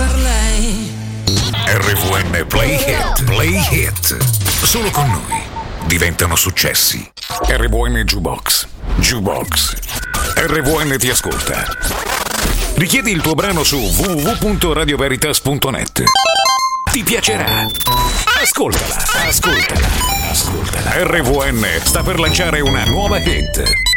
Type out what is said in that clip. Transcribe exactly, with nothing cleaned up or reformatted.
per lei. R V N Play Hit, Play Hit. Solo con noi diventano successi. R V N Jukebox, Jukebox. R V N ti ascolta. Richiedi il tuo brano su w w w punto radio veritas punto net. Ti piacerà. Ascoltala, ascoltala, ascoltala. R V N sta per lanciare una nuova hit.